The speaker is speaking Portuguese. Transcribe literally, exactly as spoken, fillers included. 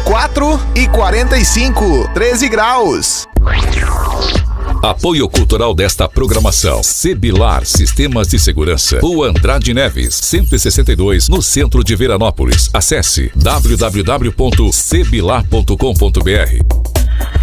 quatro e quarenta e cinco, treze graus. Apoio cultural desta programação: Sebilar Sistemas de Segurança, Rua Andrade Neves, cento e sessenta e dois, no centro de Veranópolis. Acesse w w w ponto sebilar ponto com ponto b r.